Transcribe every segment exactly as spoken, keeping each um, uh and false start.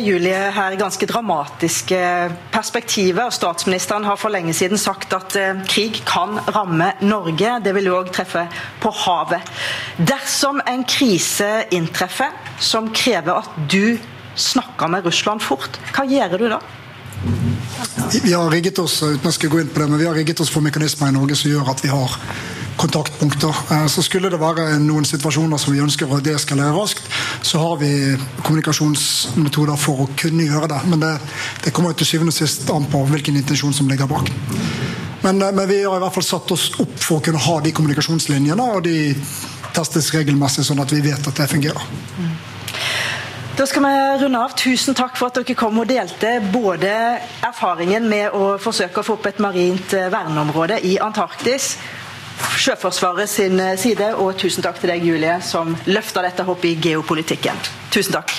Julie, her ganske dramatiske perspektiver. Statsministeren har for lenge siden sagt at eh, krig kan ramme Norge. Det vil jo også treffe på havet. Dersom en krise inntreffer som krever at du snakker med Russland fort, hva gjør du da? Vi har rigget oss, uten jeg skal gå inn på det, men vi har rigget oss for mekanismer i Norge som gjør at vi har kontaktpunkter. Så skulle det være noen situasjoner som vi ønsker å deeskalere raskt, så har vi kommunikasjonsmetoder for å kunne gjøre det. Men det, det kommer til syvende og sist an på hvilken intensjon som ligger bak. Men, men vi har i hvert fall satt oss opp for å kunne ha de kommunikasjonslinjene, og de testes regelmessig sånn at vi vet at det fungerer. Mm. Da skal vi runde av. Tusen takk for at dere kom og delte både erfaringen med å forsøke å få opp et marint verneområde i Antarktis, Sjøforsvaret sin side, og tusen takk til deg, Julie, som løfter dette hopp i geopolitikken. Tusen takk.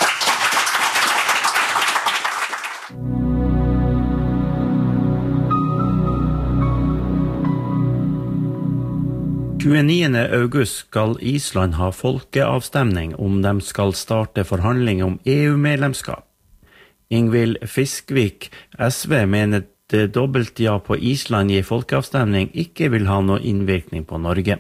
tjueniende august skal Island ha folkeavstemning om de skal starte forhandling om E U-medlemskap. Ingvild Fiskvik, S V, mener det dobbeltja på Island i folkeavstemning ikke vil ha noe innvirkning på Norge.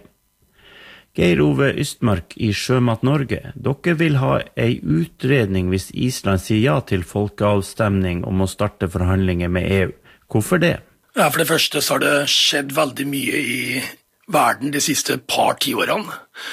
Geir Ove Ystmark i Sjømat Norge, dere vil ha ei utredning hvis Island sier ja til folkeavstemning om å starte forhandlinger med E U. Hvorfor det? Ja, for det første så har det skjedd veldig mye i verden de siste par tiårene.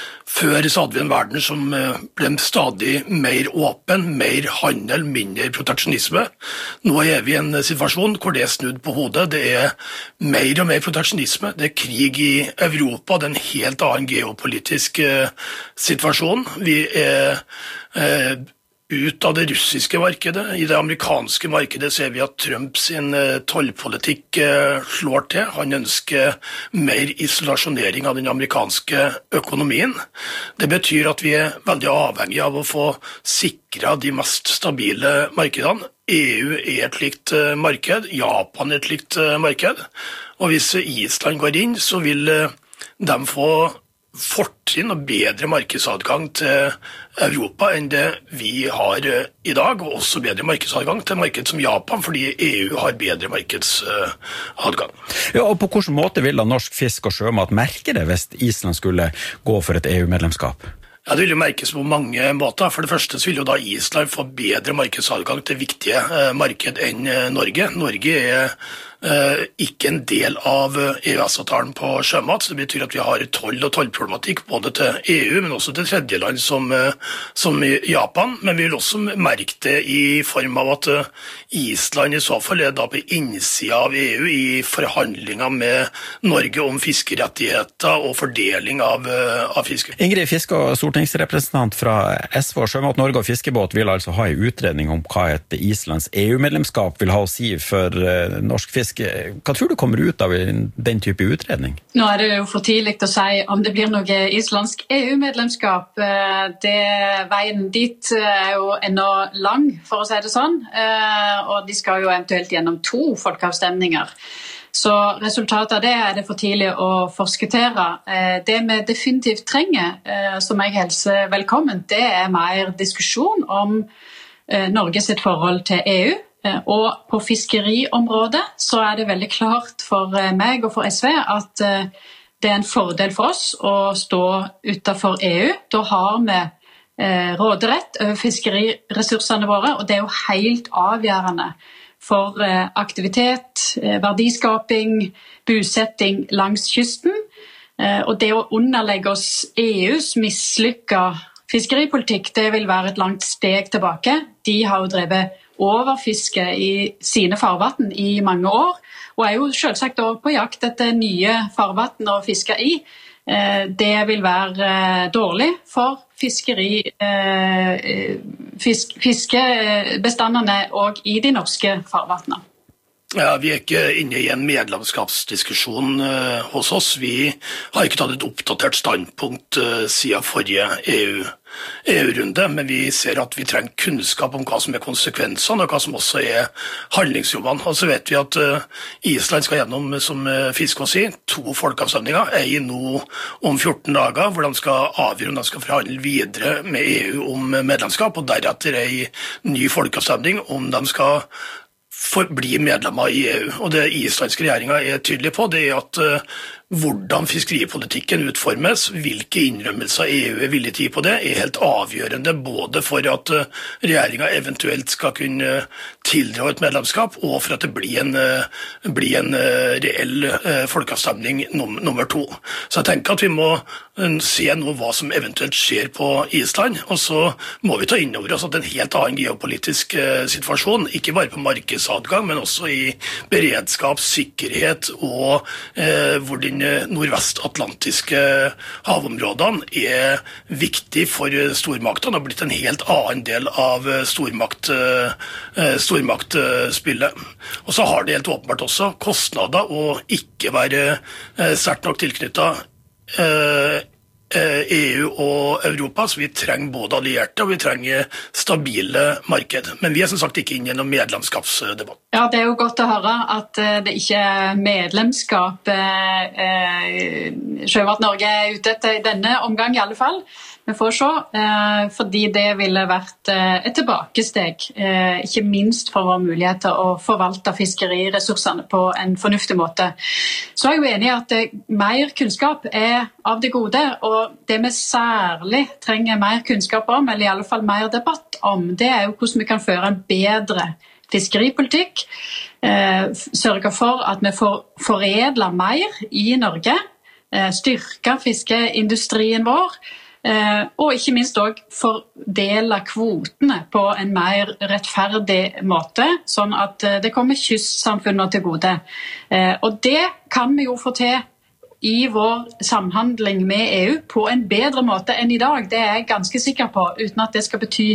Før så hadde vi en verden som ble stadig mer åpen, mer handel, mindre proteksjonisme. Nå er vi i en situasjon hvor det er snudd på hodet. Det er mer og mer proteksjonisme. Det er krig i Europa. Det er en helt annen geopolitisk situasjon. Vi er eh, ut av det russiske markedet. I det amerikanske markedet ser vi at Trump sin tollpolitikk slår til. Han ønsker mer isolasjonering av den amerikanske økonomien. Det betyr at vi er veldig avhengige av å få sikret de mest stabile markedene. E U er et likt marked, Japan er et likt marked. Og hvis Island går inn, så vil de få fortrinn og bedre markedsadgang til Europa enn det vi har i dag, og også bedre markedsadgang til marked som Japan, fordi E U har bedre markedsadgang. Ja, og på hvilken måte vil da norsk fisk og sjømat merke det hvis Island skulle gå for et E U-medlemskap? Ja, det vil jo merkes på mange måter. For det første så vil jo da Island få bedre markedsadgang til viktige eh, marked enn eh, Norge. Norge er eh, ikke en del av E U S-avtalen på sjømat, så det betyr at vi har toll og tollproblematikk både til E U, men også til tredjeland som, eh, som Japan. Men vi vil også merke det i form av at eh, Island i så fall er da på innsida av E U i forhandlinger med Norge om fiskerettigheter og fordeling av, eh, av fiske. Ingrid Fiske og stortingsrepresentant fra S V, Sjømat Norge og Fiskebåt vil altså ha en utredning om hva et Islands E U-medlemskap vil ha å si for uh, norsk fisk. Hva tror du kommer ut av den type utredning? Nå er det jo for tidlig å si om det blir noe islandsk E U-medlemskap. Det, veien dit er jo enda lang, for å si det sånn, og de skal jo eventuelt gjennom to folkeavstemninger. Så resultatet av det er det for tidlig å forskuttere. Det vi definitivt trenger, som jeg hilser velkommen, det er mer diskusjon om Norges forhold til E U. Og på fiskeriområdet så er det veldig klart for meg og for S V at det er en fordel for oss å stå utenfor E U. Da har vi råderett over fiskeriressursene våre, og det er jo helt avgjørende for aktivitet, verdiskaping, bosetting langs kysten. Og det å underlegge oss E U's mislykket fiskeripolitikk, det vil være et langt steg tilbake. De har jo drevet overfiske i sine farvatten i mange år, og er jo selvsagt også på jakt etter nye farvatten å fiske i. Det vil være dårlig for fiskeri, fisk, fiskebestandene og i de norske farvattene. Ja, vi er ikke inne i en medlemskapsdiskusjon uh, hos oss. Vi har ikke tatt et oppdatert standpunkt uh, siden forrige E E U-runde, men vi ser at vi trenger kunnskap om hva som er konsekvensene, og hva som også er handlingsrommene. Og så vet vi at Island skal gjennom, som Fiskå sier, to folkeavstemninger, en nå om fjorten dager, hvor de skal avgjøre om de skal forhandle videre med E U om medlemskap, og deretter en ny folkeavstemning om de skal for bli medlemmer i E U. Og det islandske regjeringen er tydelig på, det er at uh, hvordan fiskeripolitikken utformes, hvilke innrømmelser E U er villig til på det, er helt avgjørende både for at uh, regjeringen eventuelt skal kunne uh, tildra et medlemskap, og for at det blir en, uh, blir en uh, reell uh, folkeavstemning num nummer to. Så jeg tenker at vi må uh, se nå hva som eventuelt skjer på Island, og så må vi ta inn over oss at en helt annen geopolitisk uh, situasjon, ikke bare på markedsadgang, men også i beredskap, sikkerhet og uh, hvor den nordvestatlantiske havområdene er viktig for stormaktene og har blitt en helt annen del av stormakt, stormaktspillet. Og så har det helt åpenbart også kostnader å ikke være sterkt nok tilknyttet E U og Europa, så vi trenger både allierte og vi trenger stabile marked. Men vi er som sagt ikke inne i noen medlemskapsdebatt. Ja, det er jo godt å høre at det ikke er medlemskap eh, Sjømat Norge er ute etter i denne omgang i alle fall. Vi får se, eh, fordi det ville vært eh, et tilbakesteg, eh, ikke minst for vår mulighet til å forvalte fiskeriressursene på en fornuftig måte. Så er jeg jo enig i at eh, mer kunnskap er av det gode, og det vi særlig trenger mer kunnskap om, eller i alle fall mer debatt om, det er jo hvordan vi kan føre en bedre fiskeripolitikk, eh, sørge for at vi får foredla mer i Norge, eh, styrke fiskeindustrien vår, eh, og ikke minst også fordele kvotene på en mer rettferdig måte, sånn at eh, det kommer kystsamfunnene til gode. Eh, og det kan vi jo få til i vår samhandling med E U på en bedre måte enn i dag. Det er jeg ganske sikker på, uten at det skal bety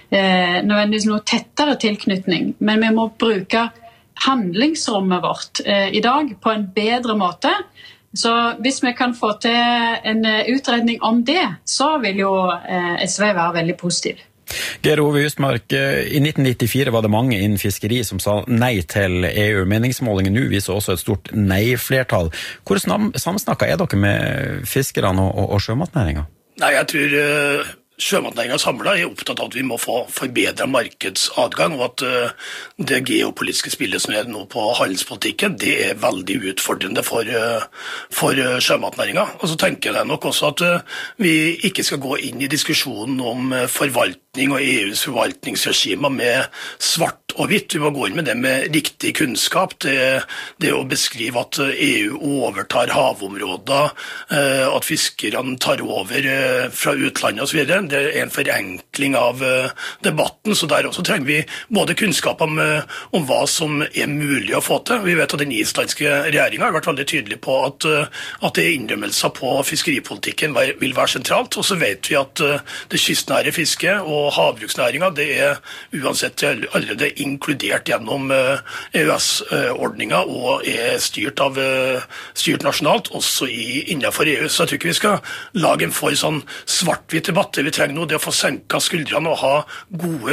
eh, nødvendigvis noe tettere tilknytning. Men vi må bruke handlingsrommet vårt eh, i dag på en bedre måte. Så hvis vi kan få til en utredning om det, så vil jo eh, S V være veldig positiv. Geir Ove Husmark, i nitten nittifire var det mange innen fiskeri som sa nei til E U. Meningsmålingen nå viser også et stort nei-flertall. Hvor samsnakket er dere med fiskerne og, og, og sjømatnæringen? Nei, jeg tror uh, sjømatnæringen samlet er opptatt av at vi må få forbedret markedsadgang, og at uh, det geopolitiske spillet som er nå på handelspolitikken, det er veldig utfordrende for, uh, for uh, sjømatnæringen. Og så tenker jeg nok også at uh, vi ikke skal gå inn i diskusjonen om uh, forvaltning og E U's forvaltningsregimer med svart og hvitt. Vi må gå inn med det med riktig kunnskap. Det, det å beskrive at E U overtar havområder, at fiskerne tar over fra utlandet og så videre. Det er en forenkling av debatten, så der også trenger vi både kunnskap om, om hva som er mulig å få til. Vi vet at den islandske regjeringen har vært veldig tydelig på at, at det innrømmelser på fiskeripolitikken vil være sentralt, og så vet vi at det kystnære fisket og og havbruksnæringen, det er uansett allerede inkludert gjennom E U S-ordninger og er styrt, av, styrt nasjonalt, også i, innenfor E U. Så jeg tror ikke vi skal lage en for sånn svart-hvitt debatt. Det vi trenger nå, det er å få senket skuldrene og ha gode,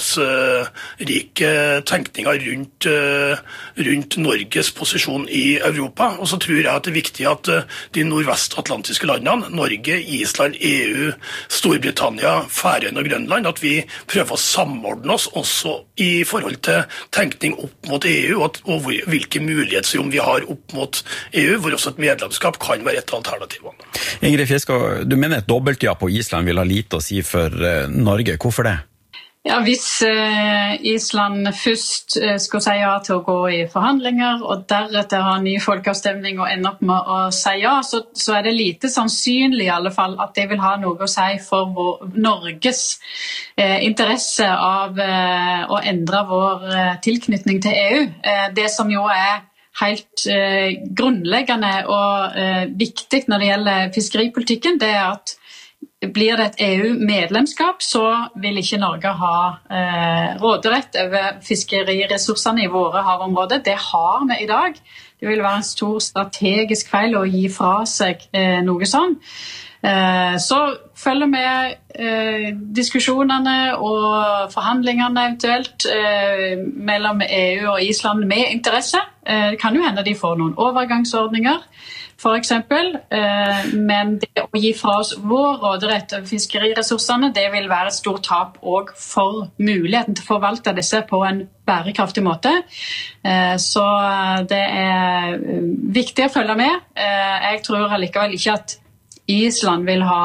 kunnskapsrike tenkninger rundt, rundt Norges posisjon i Europa. Og så tror jeg at det er viktig at de nordvestatlantiske landene, Norge, Island, E U, Storbritannia, Færøyene og Grønland, at vi prøver å samordne oss også i forhold til tenkning opp mot E U, og, og hvilke mulighetsrom vi har opp mot E U, hvor også et medlemskap kan være et alternativ. Ingrid Fiskå, du mener et dobbeltja på Island vil ha lite å si for uh, Norge. Hvorfor det? Ja, hvis eh, Island først eh, skulle si ja til å gå i forhandlinger, og deretter ha en ny folkeavstemning og ende opp med å si ja, så, så er det lite sannsynlig i alle fall at det vil ha noe å si for vår, Norges eh, interesse av eh, å endre vår eh, tilknytning til E U. Eh, det som jo er helt eh, grunnleggende og eh, viktig når det gjelder fiskeripolitikken, det er at blir det et E U-medlemskap, så vil ikke Norge ha eh, råderett over fiskeriressursene i våre havområder. Det har vi i dag. Det vil være en stor strategisk feil å gi fra seg eh, noe sånn. Så følger vi diskusjonene og forhandlingene eventuelt mellom E U og Island med interesse. Det kan jo hende de får noen overgangsordninger, for eksempel, men det å gi fra oss vår råderett over fiskeriressursene, det vil være et stort tap også for muligheten til å forvalte disse på en bærekraftig måte. Så det er viktig å følge med. Jeg tror allikevel ikke at Island vil ha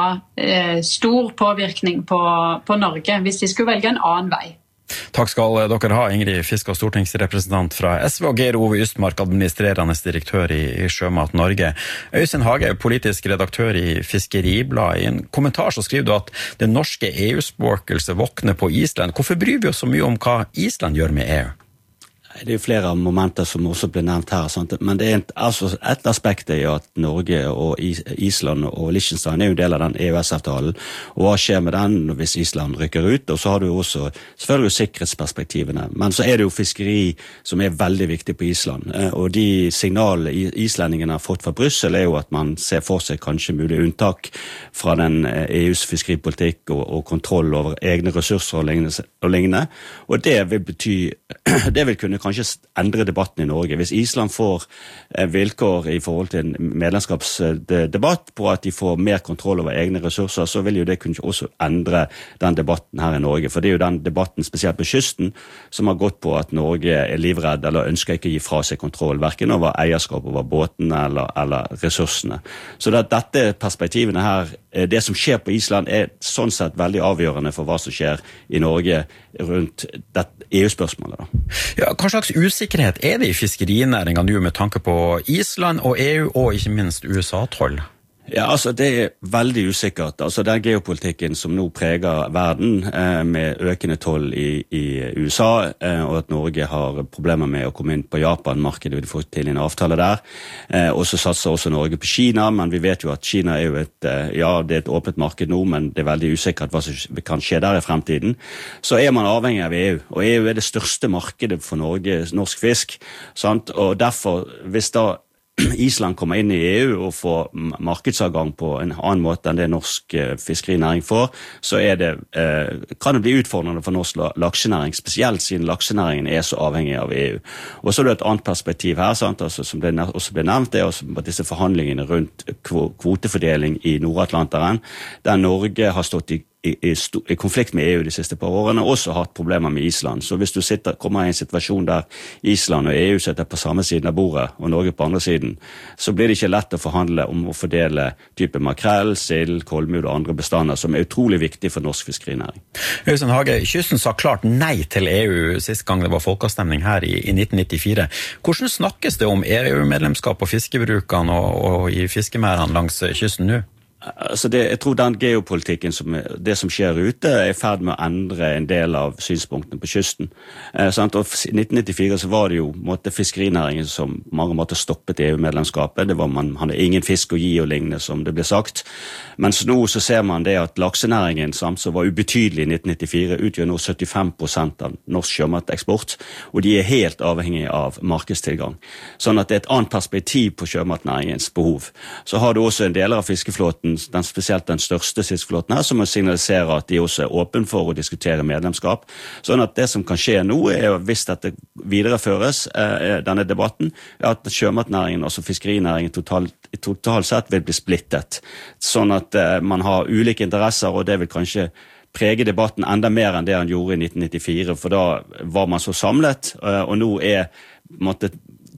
stor påvirkning på, på Norge hvis de skulle velge en annen vei. Takk skal dere ha, Ingrid Fiske, stortingsrepresentant fra S V, og Geir Ove Ystmark, administrerende direktør i, i Sjømat Norge. Øystein Hage, politisk redaktør i Fiskeribladet. I en kommentar så skriver du at det norske E U-spøkelset våkner på Island. Hvorfor bryr vi oss så mye om hva Island gjør med E U? Det er jo flere momenter som også ble nevnt her, sant? Men det er en, altså et aspekt er jo at Norge og Island og Liechtenstein er jo en del av den E U S-avtalen, og hva skjer med den hvis Island rykker ut, og så har du jo også selvfølgelig sikkerhetsperspektivene, men så er det jo fiskeri som er veldig viktig på Island, og de signalene islendingene har fått fra Brussel er jo at man ser for seg kanskje mulig unntak fra den E U's fiskeripolitikk og, og kontroll over egne ressurser og lignende, og lignende, og det vil bety, det vil kunne kanskje endre debatten i Norge. Hvis Island får vilkår i forhold til en medlemskapsdebatt på at de får mer kontroll over egne ressurser, så vil jo det kunne også endre den debatten her i Norge. For det er jo den debatten, spesielt på kysten, som har gått på at Norge er livredd eller ønsker ikke å gi fra seg kontroll, hverken over eierskap over båtene eller, eller ressursene. Så det, dette perspektivene her, det som skjer på Island er sånn sett veldig avgjørende for hva som skjer i Norge rundt E U-spørsmålet. Da. Ja, hva slags usikkerhet er det i fiskerinæringen nå med tanke på Island og E U og ikke minst U S A-toll? Ja, altså det er veldig usikkert. Altså den geopolitikken som nå preger verden eh, med økende toll i, i U S A, eh, og at Norge har problemer med å komme inn på Japan-markedet, vil få til en avtale der. Eh, og så satser også Norge på Kina, men vi vet jo at Kina er jo et, eh, ja, det er et åpent marked nå, men det er veldig usikkert hva som kan skje der i fremtiden. Så er man avhengig av E U, og E U er det største markedet for Norge, norsk fisk, sant? Og derfor, hvis da Island kommer inn i E U og får markedsadgang på en annen måte enn det norsk fiskerinæring får, så er det, eh, kan det bli utfordrende for norsk laksenæring, spesielt siden laksenæringen er så avhengig av E U. Og så er det et annet perspektiv her, sant, altså, som ble, også ble nevnt, det er også disse forhandlingene rundt kvotefordeling i Nord-Atlanteren, der Norge har stått i I, i, i konflikt med E U de siste par årene, også hatt problemer med Island. Så hvis du sitter, kommer i en situasjon der Island og E U sitter på samme siden av bordet, og Norge på andre siden, så blir det ikke lett å forhandle om å fordele type makrell, sild, kolmud og andre bestander, som er utrolig viktig for norsk fiskerinæring. Øystein Hage, kysten sa klart nei til E U sist gang det var folkeavstemning her i, i nitten nittifire. Hvordan snakkes det om E U-medlemskap på fiskebrukene og, og i fiskemærene langs kysten nå? Altså det, jeg tror den geopolitikken, som, det som skjer ute, er i ferd med å endre en del av synspunktene på kysten. Eh, sant? Og i nitten nittifire så var det jo måtte, fiskerinæringen som på mange måter stoppet E U-medlemskapet. Det var man hadde ingen fisk å gi og lignende, som det ble sagt. Mens nå så ser man det at laksenæringen, som var ubetydelig i nitten nittifire, utgjør nå syttifem prosent av norsk sjømateksport, og de er helt avhengig av markedstilgang. Sånn at det er et annet perspektiv på sjømatnæringens behov. Så har du også en del av fiskeflåten, den, spesielt den største fiskeflåten her, som signaliserer at de også er åpen for å diskutere medlemskap. Sånn at det som kan skje nå er, hvis dette videreføres, eh, denne debatten, er at sjømatnæringen, altså fiskerinæringen totalt, totalt sett vil bli splittet. Sånn at eh, man har ulike interesser, og det vil kanskje prege debatten enda mer enn det han gjorde i nitten nittifire, for da var man så samlet, eh, og nå er måtte,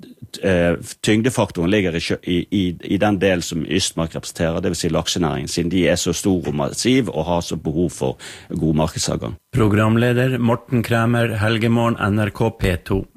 tyngdefaktoren ligger i, i, i den del som Ystmark representerer, det vil si laksenæringen, siden de er så stor og massiv og har så behov for god markedsadgang. Programleder Morten Kræmer, Helgemorgen, N R K P to.